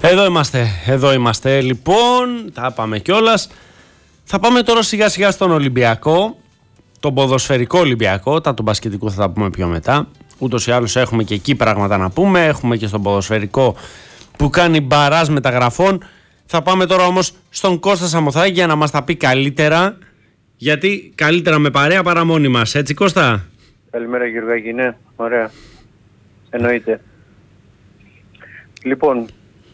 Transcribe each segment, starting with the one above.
Εδώ είμαστε. Λοιπόν, τα πάμε κιόλας. Θα πάμε τώρα σιγά σιγά στον Ολυμπιακό, τον ποδοσφαιρικό Ολυμπιακό. Τον μπασκετικό θα τα πούμε πιο μετά. Ούτως ή άλλως έχουμε και εκεί πράγματα να πούμε. Έχουμε και στον ποδοσφαιρικό που κάνει μπαράζ μεταγραφών. Θα πάμε τώρα όμως στον Κώστα Σαμοθάκη για να μας τα πει καλύτερα. Γιατί καλύτερα με παρέα παρά μόνοι μας. Έτσι, Κώστα? Καλημέρα, Γιουργάκη. Ναι, ωραία. Εννοείται. Λοιπόν,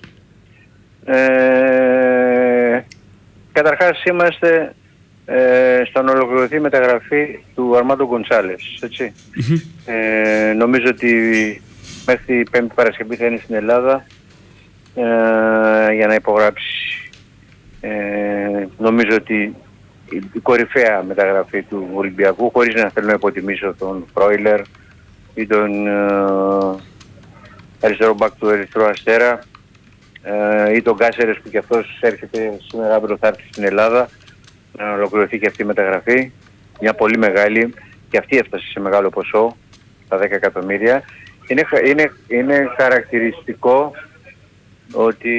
καταρχάς είμαστε στον ολοκληρωθεί μεταγραφή του Αρμάντο Γκονσάλες, έτσι. Νομίζω ότι μέχρι Πέμπτη Παρασκευή θα είναι στην Ελλάδα για να υπογράψει. Νομίζω ότι η κορυφαία μεταγραφή του Ολυμπιακού, χωρίς να θέλω να υποτιμήσω τον Φρόιλερ ή τον αριστερό μπακ του Ερυθρού Αστέρα ή τον Κάσερες που και αυτός έρχεται σήμερα, αύριο θα έρθει στην Ελλάδα να ολοκληρωθεί και αυτή η μεταγραφή. Μια πολύ μεγάλη, και αυτή έφτασε σε μεγάλο ποσό, τα 10 εκατομμύρια. Είναι χαρακτηριστικό ότι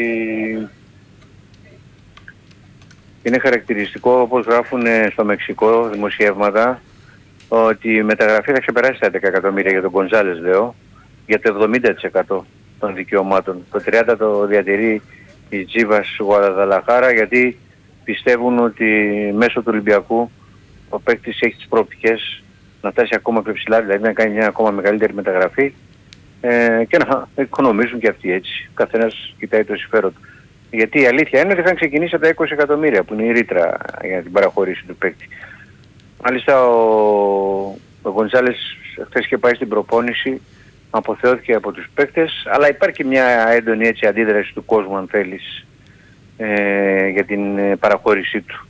όπως γράφουν στο Μεξικό δημοσιεύματα, ότι η μεταγραφή θα ξεπεράσει τα 10 εκατομμύρια για τον Γκονζάλες, λέω, για το 70% των δικαιωμάτων. Το 30% το διατηρεί η Τζίβας Γουαδαλαχάρα, γιατί πιστεύουν ότι μέσω του Ολυμπιακού ο παίκτης έχει τις προοπτικές να φτάσει ακόμα πιο ψηλά, δηλαδή να κάνει μια ακόμα μεγαλύτερη μεταγραφή και να οικονομήσουν και αυτοί έτσι. Ο καθένας κοιτάει το συμφέρον του. Γιατί η αλήθεια είναι ότι είχαν ξεκινήσει από τα 20 εκατομμύρια που είναι η ρήτρα για την παραχώρηση του παίκτη. Μάλιστα ο Γκονζάλες χθες είχε πάει στην προπόνηση, αποθεώθηκε από τους παίκτες, αλλά υπάρχει μια έντονη έτσι αντίδραση του κόσμου, αν θέλεις, για την παραχώρησή του.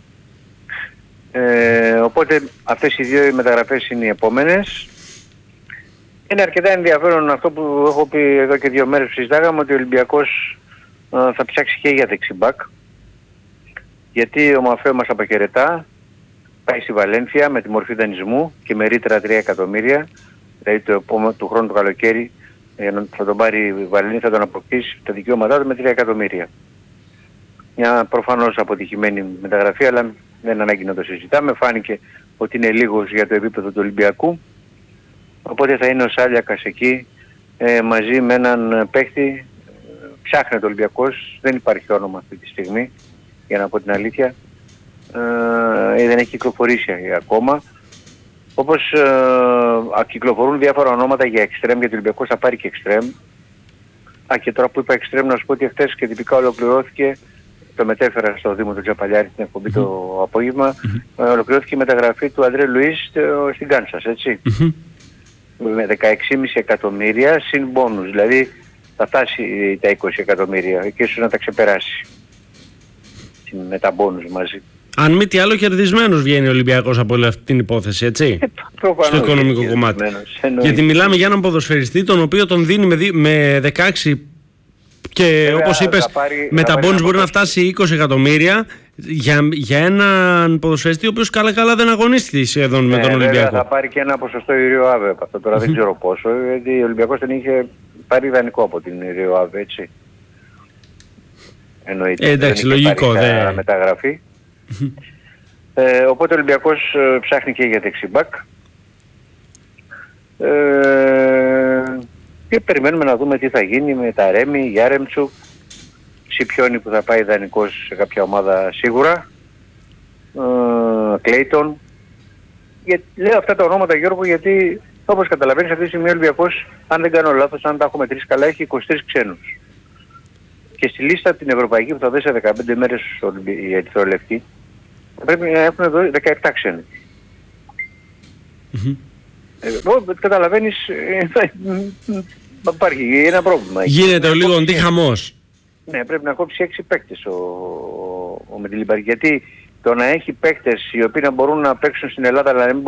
Οπότε αυτές οι δύο μεταγραφές είναι οι επόμενες. Είναι αρκετά ενδιαφέρον αυτό που έχω πει εδώ και 2 μέρες που συζητάγαμε, ότι ο Ολυμπιακός θα ψάξει και για δεξιμπάκ, γιατί ο Μαφέο μας αποχαιρετά, πάει στη Βαλένθια με τη μορφή δανεισμού και με ρήτρα 3 εκατομμύρια, δηλαδή του χρόνου το καλοκαίρι θα τον πάρει η Βαλένθια, θα τον αποκτήσει τα δικαιώματά του με 3 εκατομμύρια. Μια προφανώς αποτυχημένη μεταγραφή, αλλά δεν ανάγκη να το συζητάμε. Φάνηκε ότι είναι λίγος για το επίπεδο του Ολυμπιακού, οπότε θα είναι ο Σάλιακας εκεί μαζί με έναν παίχτη. Ψάχνεται ο Ολυμπιακός, δεν υπάρχει όνομα αυτή τη στιγμή, για να πω την αλήθεια, δεν έχει κυκλοφορήσει ακόμα. Όπως κυκλοφορούν διάφορα ονόματα για εξτρέμ, γιατί ο Ολυμπιακός θα πάρει και εξτρέμ. Και τώρα που είπα εξτρέμ, να σου πω ότι χθες και τυπικά ολοκληρώθηκε, το μετέφερα στο Δήμο του Τζαπαλιάρη στην εκπομπή το απόγευμα, ολοκληρώθηκε η μεταγραφή του Αντρέ Λουίς στην Κάνσας, έτσι. Με 16,5 εκατομμύρια συν μπόνους, δηλαδή θα φτάσει τα 20 εκατομμύρια και ίσως να τα ξεπεράσει με τα μπόνους μαζί. Αν μη τι άλλο, κερδισμένος βγαίνει ο Ολυμπιακός από όλη αυτή την υπόθεση, έτσι, στο οικονομικό κομμάτι. Γιατί μιλάμε για έναν ποδοσφαιριστή τον οποίο τον δίνει με 16 και βέβαια, όπως είπες με τα μπόνους μπορεί να φτάσει 20 εκατομμύρια για έναν ποδοσφαιριστή ο οποίος καλά δεν αγωνίστηκε σχεδόν με τον Ολυμπιακό. Θα πάρει και ένα ποσοστό η Rio Ave από αυτό, τώρα δεν ξέρω πόσο, γιατί ο Ολυμπιακός δεν είχε πάρει ιδανικό από την Rio Ave, έτσι. Εννοείται. Εντάξει, λογικό. Μεταγραφή. Οπότε ο Ολυμπιακός ψάχνει και για δεξιμπάκ. Και περιμένουμε να δούμε τι θα γίνει με τα Ρέμι, Γιάρεμτσουκ, Σιπιόνι που θα πάει ιδανικός σε κάποια ομάδα σίγουρα, Κλέιτον. Λέω αυτά τα ονόματα, Γιώργο, γιατί όπως καταλαβαίνεις αυτή τη στιγμή ο Ολυμπιακός, αν δεν κάνω λάθος, αν τα έχω μετρήσει καλά, έχει 23 ξένους. Και στη λίστα την ευρωπαϊκή που θα δώσει σε 15 μέρες οι ερυθρόλευκοι, πρέπει να έχουν δώσει 17 ξένους. Καταλαβαίνεις, υπάρχει ένα πρόβλημα. Γίνεται ο λίγο χαμός. Ναι, πρέπει να κόψει 6 παίκτες ο Μεντιλιμπάρ, γιατί το να έχει παίκτες οι οποίοι να μπορούν να παίξουν στην Ελλάδα αλλά να μην